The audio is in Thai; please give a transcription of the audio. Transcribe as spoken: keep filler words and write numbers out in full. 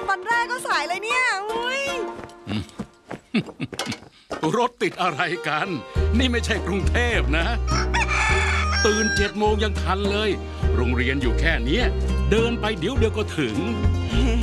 วันแรกก็สายเลยเนี่ยอุ้ยรถติดอะไรกันนี่ไม่ใช่กรุงเทพนะตื่นเจ็ดโมงยังทันเลยโรงเรียนอยู่แค่นี้เดินไปเดี๋ยวเดียวก็ถึง